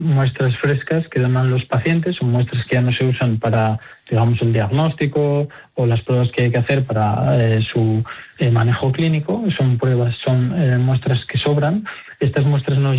muestras frescas que donan los pacientes, son muestras que ya no se usan para, digamos, el diagnóstico o las pruebas que hay que hacer para su manejo clínico. Son muestras que sobran. Estas muestras nos